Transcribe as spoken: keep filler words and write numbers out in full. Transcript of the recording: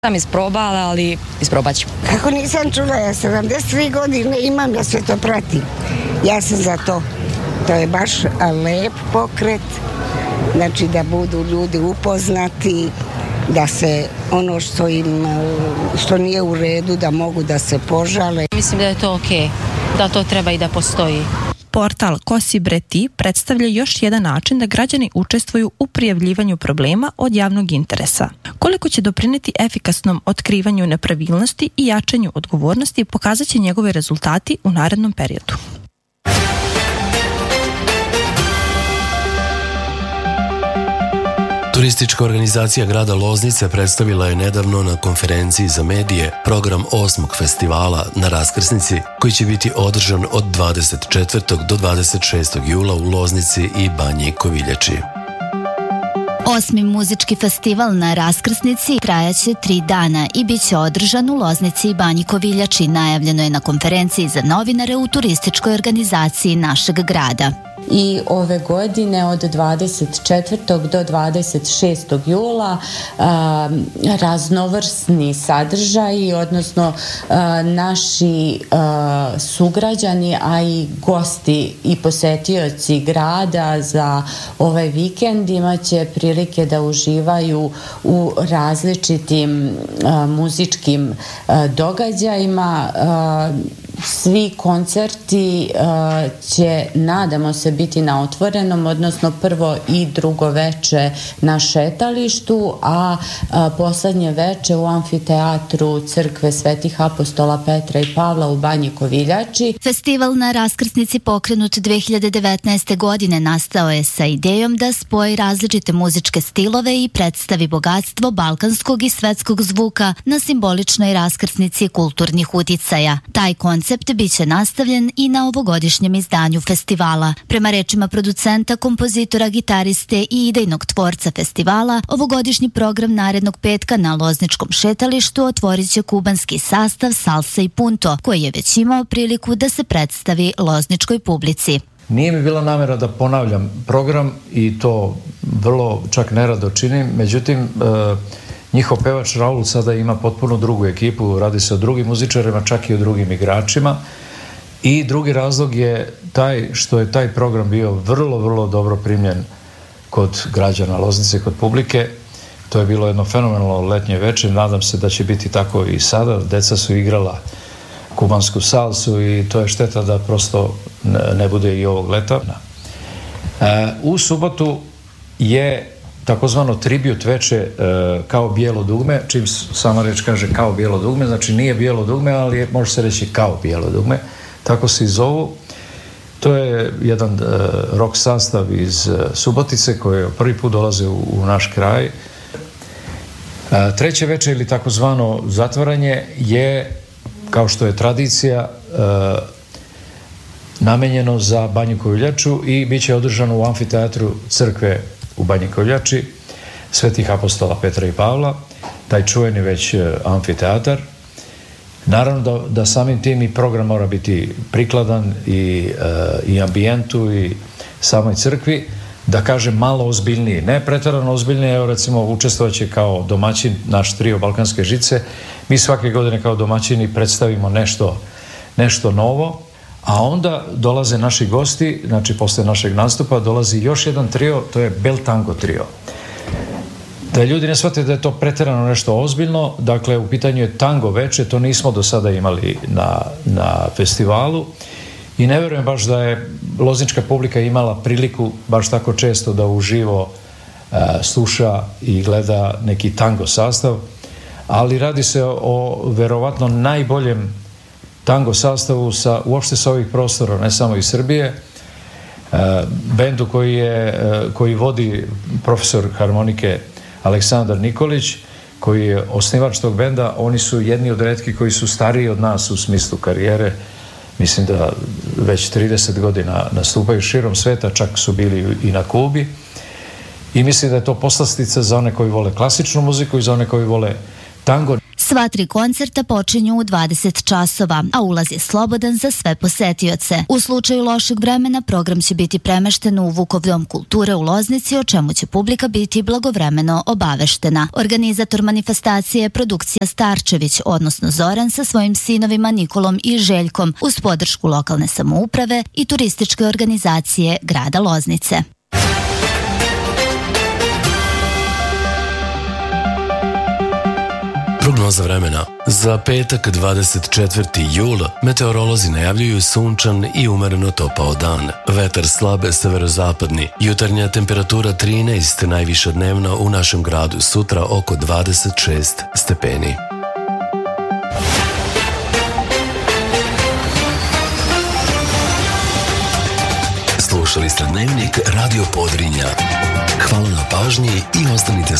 Sam isprobala, ali isprobat ću. Kako nisam čula, ja sedamdeset tri godine imam, ja sve to pratim. Ja sam za to. To je baš lep pokret, znači da budu ljudi upoznati, da se ono što im, što nije u redu, da mogu da se požale. Mislim da je to okej, da to treba i da postoji. Portal Ko si bre ti predstavlja još jedan način da građani učestvuju u prijavljivanju problema od javnog interesa. Koliko će doprineti efikasnom otkrivanju nepravilnosti i jačanju odgovornosti, pokazat će njegove rezultati u narednom periodu. Turistička organizacija grada Loznice predstavila je nedavno na konferenciji za medije program osmog festivala na Raskrsnici, koji će biti održan od dvadeset četvrtog do dvadeset šestog jula u Loznici i Banji Koviljači. Osmi muzički festival na Raskrsnici trajaće tri dana i bit će održan u Loznici i Banji Koviljači, najavljeno je na konferenciji za novinare u turističkoj organizaciji našeg grada. I ove godine od dvadeset četvrtog do dvadeset šestog jula a, raznovrsni sadržaji, odnosno a, naši a, sugrađani, a i gosti i posetioci grada za ovaj vikend imaće prilike da uživaju u različitim a, muzičkim a, događajima. A, Svi koncerti uh, će, nadamo se, biti na otvorenom, odnosno prvo i drugo veče na šetalištu, a uh, poslednje veče u amfiteatru Crkve Svetih apostola Petra i Pavla u Banji Koviljači. Festival na Raskrsnici pokrenut dve hiljade devetnaeste. godine nastao je sa idejom da spoji različite muzičke stilove i predstavi bogatstvo balkanskog i svetskog zvuka na simboličnoj raskrsnici kulturnih uticaja. Taj koncept bit će nastavljen i na ovogodišnjem izdanju festivala. Prema rečima producenta, kompozitora, gitariste i idejnog tvorca festivala, ovogodišnji program narednog petka na Lozničkom šetalištu otvorit će kubanski sastav Salsa i Punto, koji je već imao priliku da se predstavi lozničkoj publici. Nije mi bila namera da ponavljam program i to vrlo čak nerado činim, međutim e, njihov pevač Raul sada ima potpuno drugu ekipu, radi se o drugim muzičarima, čak i o drugim igračima. I drugi razlog je taj što je taj program bio vrlo, vrlo dobro primljen kod građana Loznice, kod publike. To je bilo jedno fenomenalno letnje večer, nadam se da će biti tako i sada. Deca su igrala kubansku salsu i to je šteta da prosto ne bude i ovog leta. U subotu je takozvano tribut veče e, kao bijelo dugme, čim sama reč kaže kao bijelo dugme, znači nije bijelo dugme, ali je, može se reći kao bijelo dugme, tako se i zovu. To je jedan e, rock sastav iz e, Subotice koji prvi put dolaze u, u naš kraj. E, treće veče ili takozvano zatvaranje je, kao što je tradicija, e, namenjeno za Banju Koviljaču i bit će održano u amfiteatru Crkve u Banji Koviljači, Svetih apostola Petra i Pavla, taj čuveni već amfiteatar. Naravno da, da samim tim i program mora biti prikladan i, e, i ambijentu i samoj crkvi, da kažem malo ozbiljniji, ne pretjerano ozbiljniji. Evo recimo učestvovaće kao domaćin naš trio Balkanske žice. Mi svake godine kao domaćini predstavimo nešto, nešto novo, a onda dolaze naši gosti, znači posle našeg nastupa dolazi još jedan trio, to je Bel Tango trio. Da ljudi ne shvate da je to pretjerano nešto ozbiljno, dakle u pitanju je tango veče, to nismo do sada imali na, na festivalu i ne vjerujem baš da je loznička publika imala priliku baš tako često da uživo e, sluša i gleda neki tango sastav, ali radi se o, o verovatno najboljem tango sastavu sa, uopšte sa ovih prostora, ne samo iz Srbije. E, bendu koji, je, e, koji vodi profesor harmonike Aleksandar Nikolić, koji je osnivač tog benda. Oni su jedni od retkih koji su stariji od nas u smislu karijere. Mislim da već trideset godina nastupaju širom sveta, čak su bili i na Kubi. I mislim da je to poslastica za one koji vole klasičnu muziku i za one koji vole tango. Sva tri koncerta počinju u dvadeset časova, a ulaz je slobodan za sve posetioce. U slučaju lošeg vremena program će biti premešten u Vukov dom kulture u Loznici, o čemu će publika biti blagovremeno obaveštena. Organizator manifestacije je produkcija Starčević, odnosno Zoran sa svojim sinovima Nikolom i Željkom, uz podršku lokalne samouprave i turističke organizacije grada Loznice. Prognoza vremena. Za petak dvadeset četvrti jul meteorolozi najavljuju sunčan i umereno topao dan. Vetar slab severozapadni. Jutarnja temperatura trinaest, najviša dnevna u našem gradu, sutra oko dvadeset šest stepeni. Slušali ste Dnevnik Radio Podrinja. Hvala na pažnji i ostanite